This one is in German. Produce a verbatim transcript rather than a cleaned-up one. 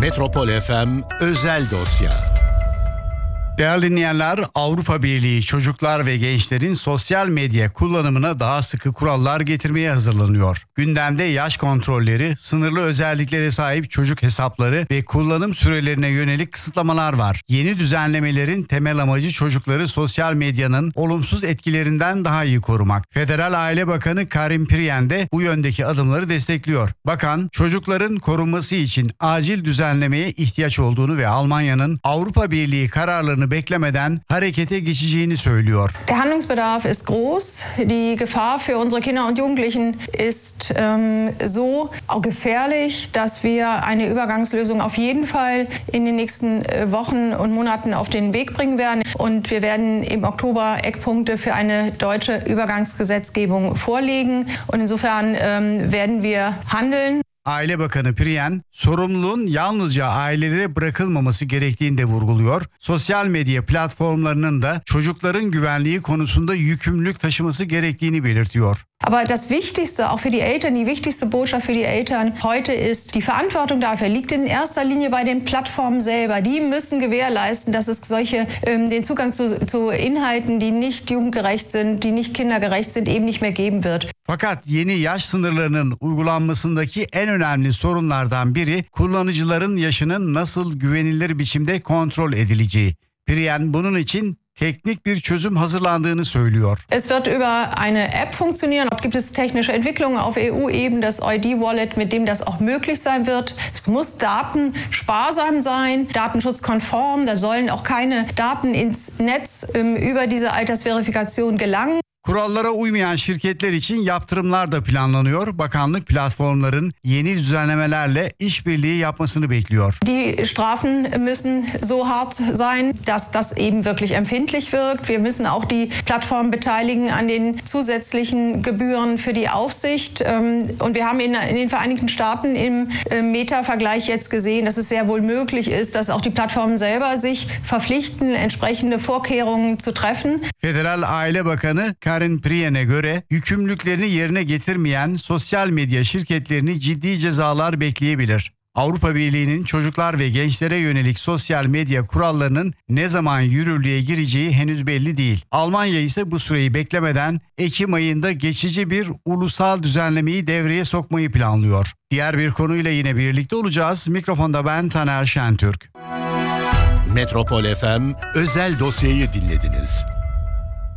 Metropol F M Özel Dosya. Değerli dinleyenler, Avrupa Birliği çocuklar ve gençlerin sosyal medya kullanımına daha sıkı kurallar getirmeye hazırlanıyor. Gündemde yaş kontrolleri, sınırlı özelliklere sahip çocuk hesapları ve kullanım sürelerine yönelik kısıtlamalar var. Yeni düzenlemelerin temel amacı çocukları sosyal medyanın olumsuz etkilerinden daha iyi korumak. Federal Aile Bakanı Karin Priyan de bu yöndeki adımları destekliyor. Bakan, çocukların korunması için acil düzenlemeye ihtiyaç olduğunu ve Almanya'nın Avrupa Birliği kararlarını beklemeden harekete geçeceğini söylüyor. Der Handlungsbedarf ist groß. Die Gefahr für unsere Kinder und Jugendlichen ist ähm, so gefährlich, dass wir eine Übergangslösung auf jeden Fall in den nächsten Wochen und Monaten auf den Weg bringen werden. Und wir werden im Oktober Eckpunkte für eine deutsche Übergangsgesetzgebung vorlegen. Und insofern ähm, werden wir handeln. Aile Bakanı Priyan, sorumluluğun yalnızca ailelere bırakılmaması gerektiğini de vurguluyor. Sosyal medya platformlarının da çocukların güvenliği konusunda yükümlülük taşıması gerektiğini belirtiyor. Aber das Wichtigste, auch für die Eltern, die wichtigste Botschaft für die Eltern heute ist, die Verantwortung dafür liegt in erster Linie bei den Plattformen selber. Die müssen gewährleisten, dass es solche, ähm, den Zugang zu, zu Inhalten, die nicht jugendgerecht sind, die nicht kindergerecht sind, eben nicht mehr geben wird. Fakat yeni yaş sınırlarının uygulanmasındaki en önemli sorunlardan biri kullanıcıların yaşının nasıl güvenilir biçimde kontrol edileceği. Priyan bunun için teknik bir çözüm hazırlandığını söylüyor. Es wird über eine App funktionieren. Dort gibt es technische Entwicklungen auf E U-Ebene, das I D-Wallet, mit dem das auch möglich sein wird. Es muss datensparsam sein, datenschutzkonform. Da sollen auch keine Daten ins Netz ähm, über diese Altersverifikation gelangen. Kurallara uymayan şirketler için yaptırımlar da planlanıyor. Bakanlık platformların yeni düzenlemelerle işbirliği yapmasını bekliyor. Die Strafen müssen so hart sein, dass das eben wirklich empfindlich wirkt. Wir müssen auch die Plattformen beteiligen an den zusätzlichen Gebühren für die Aufsicht. Und wir haben in den Vereinigten Staaten im Meta-Vergleich jetzt gesehen, dass es sehr wohl möglich ist, dass auch die Plattformen selber sich verpflichten, entsprechende Vorkehrungen zu treffen. Federal Aile Bakanı Karin Priyan'a göre yükümlülüklerini yerine getirmeyen sosyal medya şirketlerini ciddi cezalar bekleyebilir. Avrupa Birliği'nin çocuklar ve gençlere yönelik sosyal medya kurallarının ne zaman yürürlüğe gireceği henüz belli değil. Almanya ise bu süreyi beklemeden Ekim ayında geçici bir ulusal düzenlemeyi devreye sokmayı planlıyor. Diğer bir konuyla yine birlikte olacağız. Mikrofonda ben Taner Şentürk. Metropol F M Özel Dosya'yı dinlediniz.